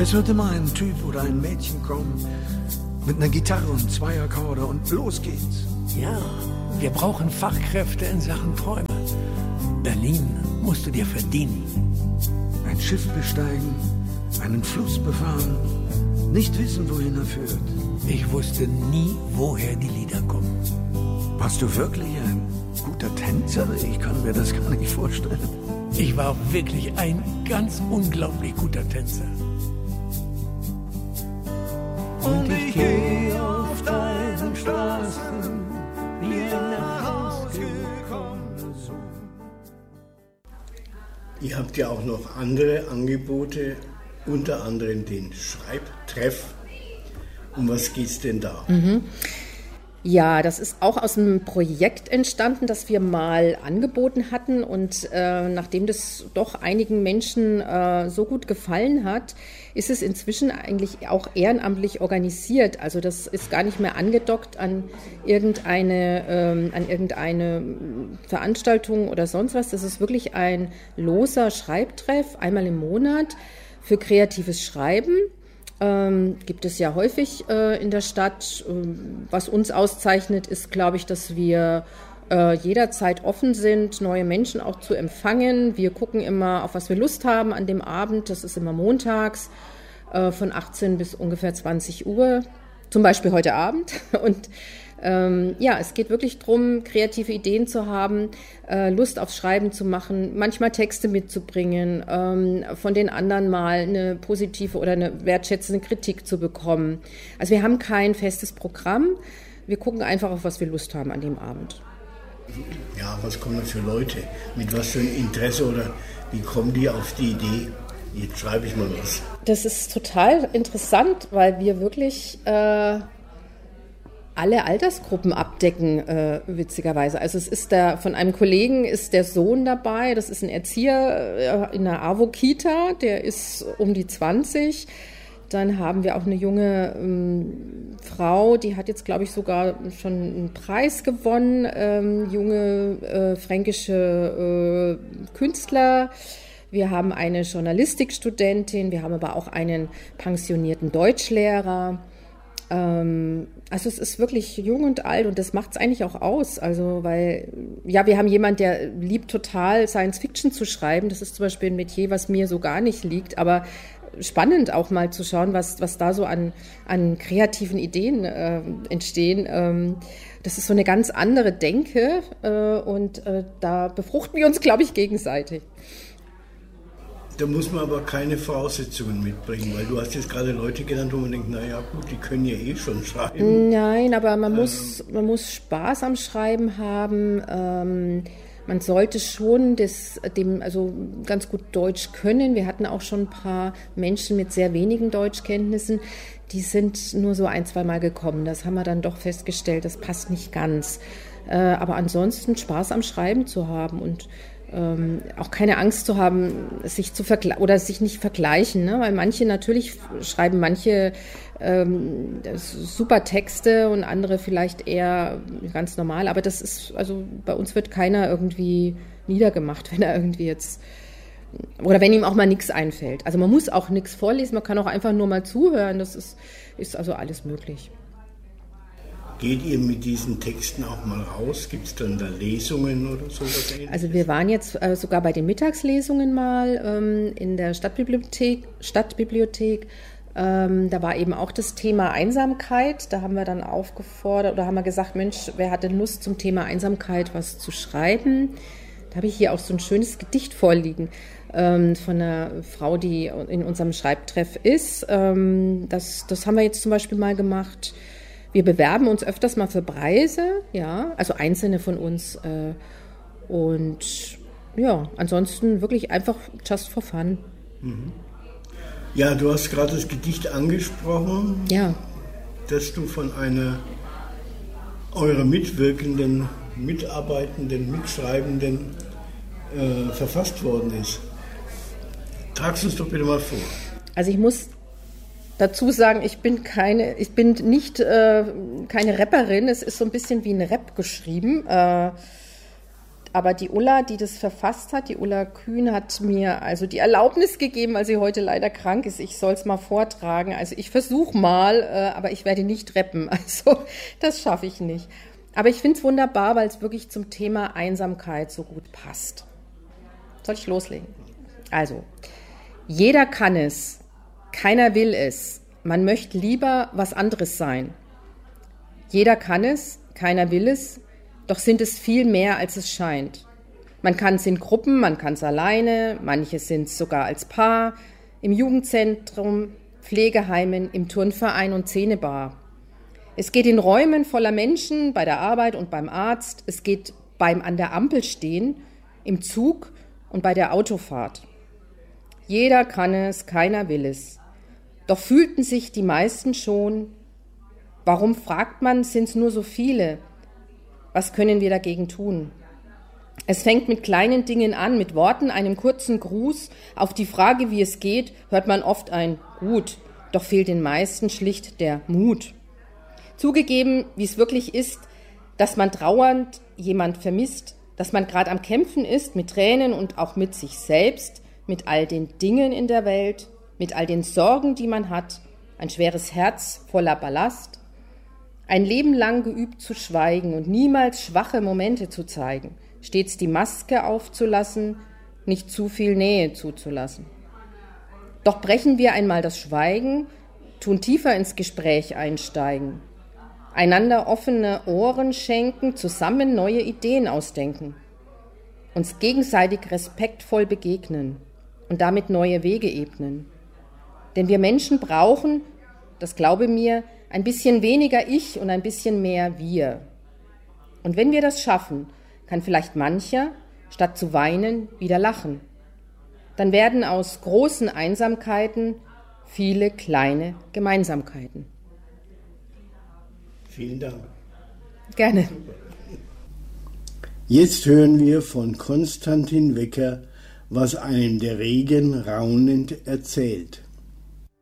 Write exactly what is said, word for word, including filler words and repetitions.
Es wird immer ein Typ oder ein Mädchen kommen, mit einer Gitarre und zwei Akkorde und los geht's. Ja, wir brauchen Fachkräfte in Sachen Träume. Berlin musst du dir verdienen. Ein Schiff besteigen, einen Fluss befahren, nicht wissen, wohin er führt. Ich wusste nie, woher die Lieder kommen. Warst du wirklich ein guter Tänzer? Ich kann mir das gar nicht vorstellen. Ich war wirklich ein ganz unglaublich guter Tänzer. Und ich gehe auf deinen Straßen, wie nach Haus gekommen. Ihr habt ja auch noch andere Angebote, unter anderem den Schreibtreff. Um was geht's denn da? Mhm. Ja, das ist auch aus einem Projekt entstanden, das wir mal angeboten hatten. Und äh, nachdem das doch einigen Menschen äh, so gut gefallen hat, ist es inzwischen eigentlich auch ehrenamtlich organisiert. Also das ist gar nicht mehr angedockt an irgendeine, ähm, an irgendeine Veranstaltung oder sonst was. Das ist wirklich ein loser Schreibtreff, einmal im Monat für kreatives Schreiben. Ähm, gibt es ja häufig äh, in der Stadt. Ähm, was uns auszeichnet, ist, glaube ich, dass wir äh, jederzeit offen sind, neue Menschen auch zu empfangen. Wir gucken immer, auf was wir Lust haben an dem Abend. Das ist immer montags äh, von achtzehn bis ungefähr zwanzig Uhr, zum Beispiel heute Abend. Und ähm, ja, es geht wirklich darum, kreative Ideen zu haben, äh, Lust aufs Schreiben zu machen, manchmal Texte mitzubringen, ähm, von den anderen mal eine positive oder eine wertschätzende Kritik zu bekommen. Also wir haben kein festes Programm, wir gucken einfach, auf was wir Lust haben an dem Abend. Ja, was kommen da für Leute? Mit was für ein Interesse oder wie kommen die auf die Idee? Jetzt schreibe ich mal was. Das ist total interessant, weil wir wirklich äh, alle Altersgruppen abdecken, äh, witzigerweise. Also es ist der, von einem Kollegen ist der Sohn dabei, das ist ein Erzieher äh, in einer AWO-Kita, der ist um die zwanzig. Dann haben wir auch eine junge ähm, Frau, die hat jetzt, glaube ich, sogar schon einen Preis gewonnen, ähm, junge äh, fränkische äh, Künstler. Wir haben eine Journalistikstudentin, wir haben aber auch einen pensionierten Deutschlehrer. Ähm, also es ist wirklich jung und alt und das macht es eigentlich auch aus. Also weil, ja, wir haben jemanden, der liebt total Science Fiction zu schreiben. Das ist zum Beispiel ein Metier, was mir so gar nicht liegt, aber spannend auch mal zu schauen, was, was da so an, an kreativen Ideen äh, entstehen. Ähm, das ist so eine ganz andere Denke äh, und äh, da befruchten wir uns, glaube ich, gegenseitig. Da muss man aber keine Voraussetzungen mitbringen, weil du hast jetzt gerade Leute genannt, wo man denkt, naja gut, die können ja eh schon schreiben. Nein, aber man, ähm. muss, man muss Spaß am Schreiben haben. Ähm, man sollte schon das, dem, also ganz gut Deutsch können. Wir hatten auch schon ein paar Menschen mit sehr wenigen Deutschkenntnissen, die sind nur so ein, zwei Mal gekommen. Das haben wir dann doch festgestellt, das passt nicht ganz. Äh, aber ansonsten Spaß am Schreiben zu haben und Ähm, auch keine Angst zu haben, sich zu vergle- oder sich nicht vergleichen, ne? Weil manche natürlich schreiben manche ähm, super Texte und andere vielleicht eher ganz normal, aber das ist, also bei uns wird keiner irgendwie niedergemacht, wenn er irgendwie jetzt, oder wenn ihm auch mal nichts einfällt. Also man muss auch nichts vorlesen, man kann auch einfach nur mal zuhören, das ist, ist also alles möglich. Geht ihr mit diesen Texten auch mal raus? Gibt es dann da Lesungen oder sowas? Also wir waren jetzt äh, sogar bei den Mittagslesungen mal ähm, in der Stadtbibliothek. Stadtbibliothek. Ähm, da war eben auch das Thema Einsamkeit. Da haben wir dann aufgefordert oder haben wir gesagt, Mensch, wer hat denn Lust zum Thema Einsamkeit was zu schreiben? Da habe ich hier auch so ein schönes Gedicht vorliegen ähm, von einer Frau, die in unserem Schreibtreff ist. Ähm, das, das haben wir jetzt zum Beispiel mal gemacht. Wir bewerben uns öfters mal für Preise, ja, also einzelne von uns. Äh, und ja, ansonsten wirklich einfach just for fun. Mhm. Ja, du hast gerade das Gedicht angesprochen, ja. dass du von einer eurer mitwirkenden, mitarbeitenden, mitschreibenden äh, verfasst worden ist. Tragst du es doch bitte mal vor. Also ich muss dazu sagen, ich bin keine, ich bin nicht äh, keine Rapperin. Es ist so ein bisschen wie ein Rap geschrieben. Äh, aber die Ulla, die das verfasst hat, die Ulla Kühn, hat mir also die Erlaubnis gegeben, weil sie heute leider krank ist, ich soll es mal vortragen. Also ich versuche mal, äh, aber ich werde nicht rappen, also das schaffe ich nicht. Aber ich finde es wunderbar, weil es wirklich zum Thema Einsamkeit so gut passt. Soll ich loslegen? Also, jeder kann es, keiner will es, man möchte lieber was anderes sein. Jeder kann es, keiner will es, doch sind es viel mehr, als es scheint. Man kann es in Gruppen, man kann es alleine, manche sind es sogar als Paar, im Jugendzentrum, Pflegeheimen, im Turnverein und Szenebar. Es geht in Räumen voller Menschen, bei der Arbeit und beim Arzt. Es geht beim an der Ampel stehen, im Zug und bei der Autofahrt. Jeder kann es, keiner will es. Doch fühlten sich die meisten schon. Warum, fragt man, sind es nur so viele? Was können wir dagegen tun? Es fängt mit kleinen Dingen an, mit Worten, einem kurzen Gruß. Auf die Frage, wie es geht, hört man oft ein Gut, doch fehlt den meisten schlicht der Mut. Zugegeben, wie es wirklich ist, dass man trauernd jemand vermisst, dass man gerade am Kämpfen ist mit Tränen und auch mit sich selbst, mit all den Dingen in der Welt, mit all den Sorgen, die man hat, ein schweres Herz voller Ballast, ein Leben lang geübt zu schweigen und niemals schwache Momente zu zeigen, stets die Maske aufzulassen, nicht zu viel Nähe zuzulassen. Doch brechen wir einmal das Schweigen, tun tiefer ins Gespräch einsteigen, einander offene Ohren schenken, zusammen neue Ideen ausdenken, uns gegenseitig respektvoll begegnen und damit neue Wege ebnen. Denn wir Menschen brauchen, das glaube mir, ein bisschen weniger ich und ein bisschen mehr wir. Und wenn wir das schaffen, kann vielleicht mancher, statt zu weinen, wieder lachen. Dann werden aus großen Einsamkeiten viele kleine Gemeinsamkeiten. Vielen Dank. Gerne. Jetzt hören wir von Konstantin Wecker, was einem der Regen raunend erzählt.